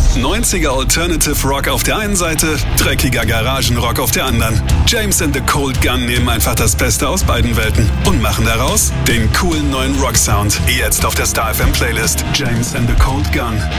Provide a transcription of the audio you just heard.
90er Alternative Rock auf der einen Seite, dreckiger Garagenrock auf der anderen. James and the Cold Gun nehmen einfach das Beste aus beiden Welten und machen daraus den coolen neuen Rock-Sound. Jetzt auf der Star FM Playlist. James and the Cold Gun.